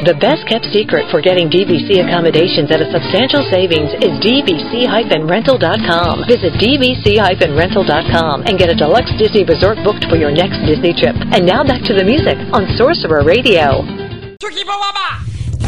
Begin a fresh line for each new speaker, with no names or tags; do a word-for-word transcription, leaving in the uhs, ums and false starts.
The best kept secret for getting D V C accommodations at a substantial savings is D V C rental dot com. Visit D V C rental dot com and get a deluxe Disney resort booked for your next Disney trip. And now back to the music on Sorcerer Radio.
Turkey Bawaba!